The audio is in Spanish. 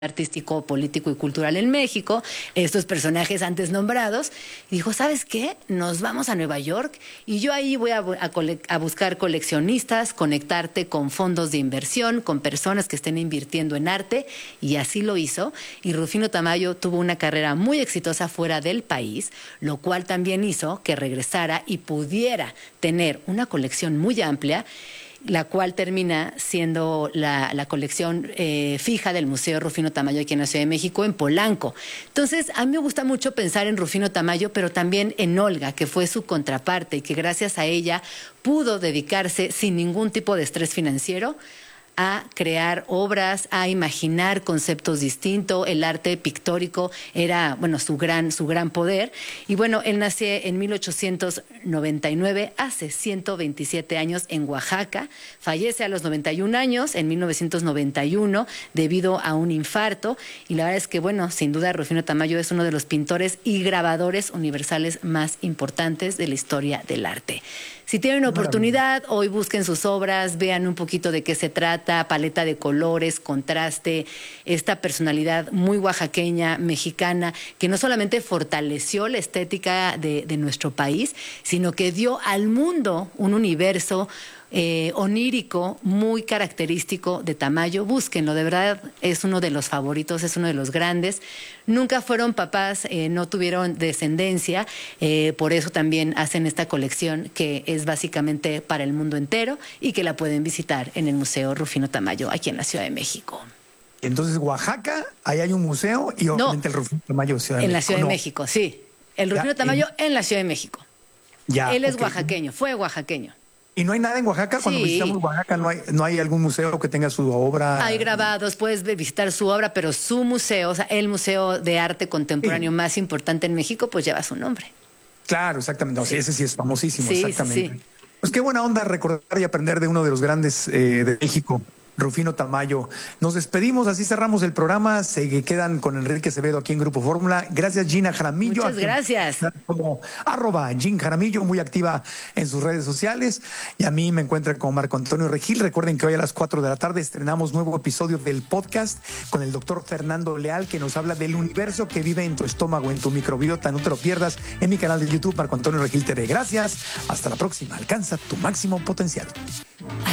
artístico, político y cultural en México, estos personajes antes nombrados, y dijo, ¿sabes qué? Nos vamos a Nueva York y yo ahí voy a buscar coleccionistas, conectarte con fondos de inversión, con personas que estén invirtiendo en arte, y así lo hizo, y Rufino Tamayo tuvo una carrera muy exitosa fuera del país, lo cual también hizo que regresara y pudiera tener una colección muy amplia, la cual termina siendo la colección fija del Museo Rufino Tamayo aquí en la Ciudad de México, en Polanco. Entonces, a mí me gusta mucho pensar en Rufino Tamayo, pero también en Olga, que fue su contraparte y que gracias a ella pudo dedicarse sin ningún tipo de estrés financiero a crear obras, a imaginar conceptos distintos. El arte pictórico era, bueno, su gran poder. Y bueno, él nace en 1899, hace 127 años en Oaxaca. Fallece a los 91 años, en 1991, debido a un infarto. Y la verdad es que, bueno, sin duda, Rufino Tamayo es uno de los pintores y grabadores universales más importantes de la historia del arte. Si tienen oportunidad, hoy busquen sus obras, vean un poquito de qué se trata, paleta de colores, contraste, esta personalidad muy oaxaqueña, mexicana, que no solamente fortaleció la estética de nuestro país, sino que dio al mundo un universo onírico muy característico de Tamayo. Búsquenlo, de verdad es uno de los favoritos, es uno de los grandes. Nunca fueron papás, no tuvieron descendencia, por eso también hacen esta colección que es básicamente para el mundo entero y que la pueden visitar en el Museo Rufino Tamayo aquí en la Ciudad de México. Entonces, Oaxaca, ahí hay un museo y obviamente el Rufino Tamayo Ciudad de México. En la Ciudad de México, sí. El Rufino Tamayo en la Ciudad de México. Ya, él es oaxaqueño, fue oaxaqueño. ¿Y no hay nada en Oaxaca? Cuando visitamos Oaxaca, ¿no hay algún museo que tenga su obra? Hay grabados, puedes visitar su obra, pero su museo, o sea, el museo de arte contemporáneo más importante en México, pues lleva su nombre. Claro, exactamente. No, sí, ese sí es famosísimo, exactamente. Sí. Pues qué buena onda recordar y aprender de uno de los grandes de México, Rufino Tamayo. Nos despedimos, así cerramos el programa. Se quedan con Enrique Acevedo aquí en Grupo Fórmula. Gracias, Gina Jaramillo. Muchas gracias. Como @Gin Jaramillo, muy activa en sus redes sociales. Y a mí me encuentran con Marco Antonio Regil. Recuerden que hoy a las 4 de la tarde estrenamos nuevo episodio del podcast con el doctor Fernando Leal, que nos habla del universo que vive en tu estómago, en tu microbiota. No te lo pierdas en mi canal de YouTube, Marco Antonio Regil TV. Gracias. Hasta la próxima. Alcanza tu máximo potencial.